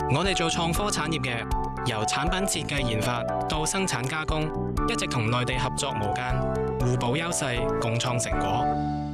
我哋做創科產業嘅，由產品設計研發到生產加工，一直同內地合作無間，互補優勢，共創成果。